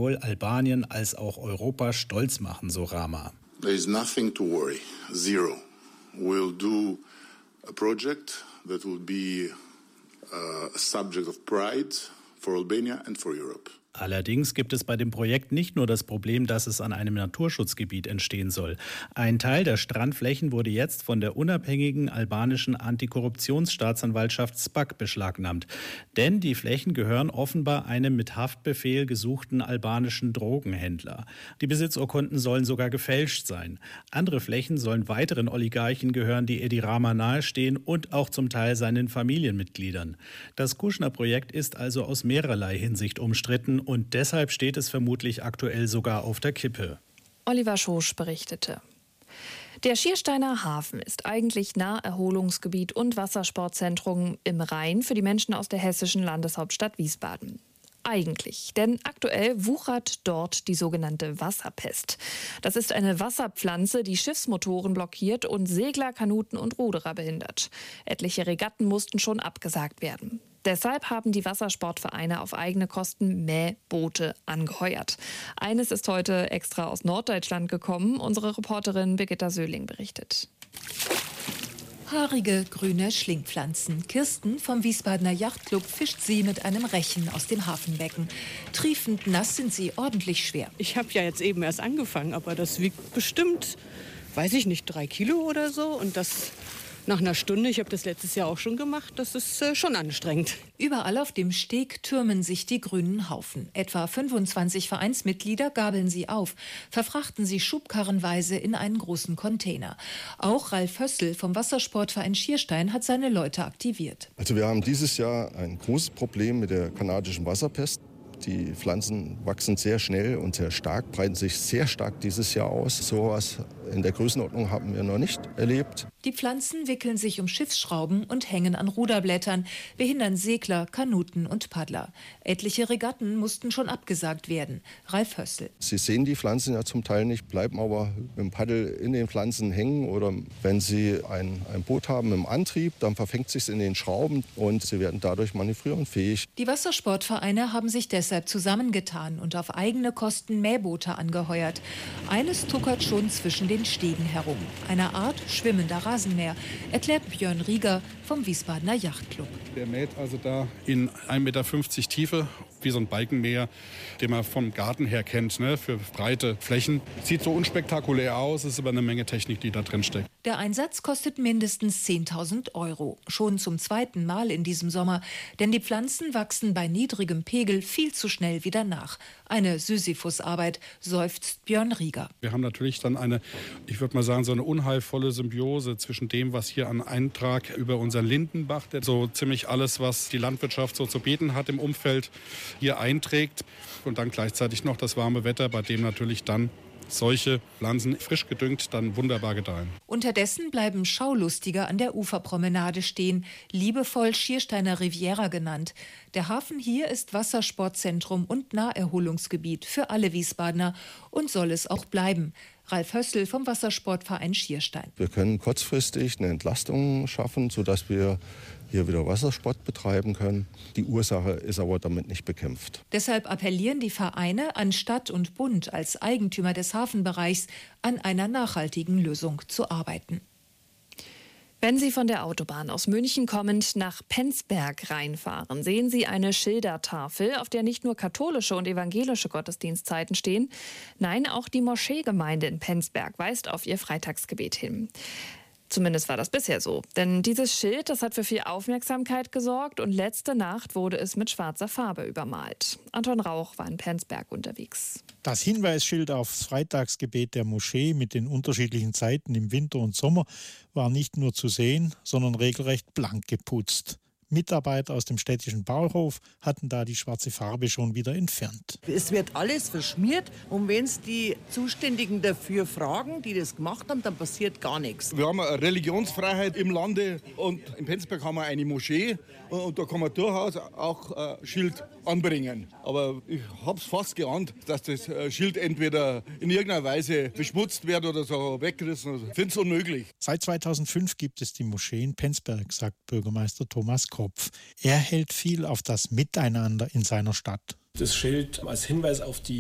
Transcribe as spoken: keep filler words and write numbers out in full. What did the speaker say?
sowohl Albanien als auch Europa stolz machen, so Rama. There is nothing to worry. Zero. We'll do a project that will be uh, a subject of pride for Albania and for Europe. Allerdings gibt es bei dem Projekt nicht nur das Problem, dass es an einem Naturschutzgebiet entstehen soll. Ein Teil der Strandflächen wurde jetzt von der unabhängigen albanischen Antikorruptionsstaatsanwaltschaft S P A C beschlagnahmt. Denn die Flächen gehören offenbar einem mit Haftbefehl gesuchten albanischen Drogenhändler. Die Besitzurkunden sollen sogar gefälscht sein. Andere Flächen sollen weiteren Oligarchen gehören, die Edi Rama nahestehen und auch zum Teil seinen Familienmitgliedern. Das Kushner-Projekt ist also aus mehrerlei Hinsicht umstritten. Und deshalb steht es vermutlich aktuell sogar auf der Kippe. Oliver Schosch berichtete. Der Schiersteiner Hafen ist eigentlich Naherholungsgebiet und Wassersportzentrum im Rhein für die Menschen aus der hessischen Landeshauptstadt Wiesbaden. Eigentlich, denn aktuell wuchert dort die sogenannte Wasserpest. Das ist eine Wasserpflanze, die Schiffsmotoren blockiert und Segler, Kanuten und Ruderer behindert. Etliche Regatten mussten schon abgesagt werden. Deshalb haben die Wassersportvereine auf eigene Kosten Mähboote angeheuert. Eines ist heute extra aus Norddeutschland gekommen. Unsere Reporterin Birgitta Söhling berichtet. Haarige, grüne Schlingpflanzen. Kirsten vom Wiesbadener Yachtclub fischt sie mit einem Rechen aus dem Hafenbecken. Triefend nass sind sie ordentlich schwer. Ich habe ja jetzt eben erst angefangen, aber das wiegt bestimmt, weiß ich nicht, drei Kilo oder so. Und das nach einer Stunde, ich habe das letztes Jahr auch schon gemacht, das ist äh, schon anstrengend. Überall auf dem Steg türmen sich die grünen Haufen. Etwa fünfundzwanzig Vereinsmitglieder gabeln sie auf, verfrachten sie schubkarrenweise in einen großen Container. Auch Ralf Hössel vom Wassersportverein Schierstein hat seine Leute aktiviert. Also wir haben dieses Jahr ein großes Problem mit der kanadischen Wasserpest. Die Pflanzen wachsen sehr schnell und sehr stark, breiten sich sehr stark dieses Jahr aus. So etwas in der Größenordnung haben wir noch nicht erlebt. Die Pflanzen wickeln sich um Schiffsschrauben und hängen an Ruderblättern, behindern Segler, Kanuten und Paddler. Etliche Regatten mussten schon abgesagt werden. Ralf Hössel. Sie sehen die Pflanzen ja zum Teil nicht, bleiben aber mit dem Paddel in den Pflanzen hängen. Oder wenn Sie ein, ein Boot haben im Antrieb, dann verfängt es sich in den Schrauben und sie werden dadurch manövrierunfähig. Die Wassersportvereine haben sich deshalb zusammengetan und auf eigene Kosten Mähboote angeheuert. Eines tuckert schon zwischen den Stegen herum. Eine Art schwimmender Rasenmäher, erklärt Björn Rieger vom Wiesbadener Yachtclub. Der mäht also da in ein Meter fünfzig Tiefe, wie so ein Balkenmäher, den man vom Garten her kennt, ne, für breite Flächen. Sieht so unspektakulär aus, ist aber eine Menge Technik, die da drin steckt. Der Einsatz kostet mindestens zehntausend Euro. Schon zum zweiten Mal in diesem Sommer. Denn die Pflanzen wachsen bei niedrigem Pegel viel zu schnell wieder nach. Eine Sisyphusarbeit, seufzt Björn Rieger. Wir haben natürlich dann eine, ich würde mal sagen, so eine unheilvolle Symbiose zwischen dem, was hier an Eintrag über unseren Lindenbach, der so ziemlich alles, was die Landwirtschaft so zu bieten hat im Umfeld, hier einträgt. Und dann gleichzeitig noch das warme Wetter, bei dem natürlich dann solche Pflanzen frisch gedüngt dann wunderbar gedeihen. Unterdessen bleiben Schaulustiger an der Uferpromenade stehen, liebevoll Schiersteiner Riviera genannt. Der Hafen hier ist Wassersportzentrum und Naherholungsgebiet für alle Wiesbadener und soll es auch bleiben. Ralf Hössel vom Wassersportverein Schierstein. Wir können kurzfristig eine Entlastung schaffen, sodass wir hier wieder Wassersport betreiben können. Die Ursache ist aber damit nicht bekämpft. Deshalb appellieren die Vereine an Stadt und Bund als Eigentümer des Hafenbereichs, an einer nachhaltigen Lösung zu arbeiten. Wenn Sie von der Autobahn aus München kommend nach Penzberg reinfahren, sehen Sie eine Schildertafel, auf der nicht nur katholische und evangelische Gottesdienstzeiten stehen. Nein, auch die Moscheegemeinde in Penzberg weist auf ihr Freitagsgebet hin. Zumindest war das bisher so. Denn dieses Schild, das hat für viel Aufmerksamkeit gesorgt und letzte Nacht wurde es mit schwarzer Farbe übermalt. Anton Rauch war in Penzberg unterwegs. Das Hinweisschild aufs Freitagsgebet der Moschee mit den unterschiedlichen Zeiten im Winter und Sommer war nicht nur zu sehen, sondern regelrecht blank geputzt. Mitarbeiter aus dem städtischen Bauhof hatten da die schwarze Farbe schon wieder entfernt. Es wird alles verschmiert und wenn es die Zuständigen dafür fragen, die das gemacht haben, dann passiert gar nichts. Wir haben eine Religionsfreiheit im Lande und in Penzberg haben wir eine Moschee und da kann man durchaus auch ein Schild anbringen. Aber ich habe es fast geahnt, dass das Schild entweder in irgendeiner Weise beschmutzt wird oder so weggerissen. Ich finde es unmöglich. Seit zweitausendfünf gibt es die Moschee in Penzberg, sagt Bürgermeister Thomas Kopp. Er hält viel auf das Miteinander in seiner Stadt. Das Schild als Hinweis auf die